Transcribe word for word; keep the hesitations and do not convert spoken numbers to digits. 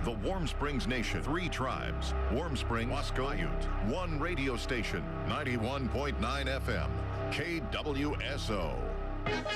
The Warm Springs Nation, three tribes, Warm Springs, Wascoyute, one radio station, ninety-one point nine F M, K W S O.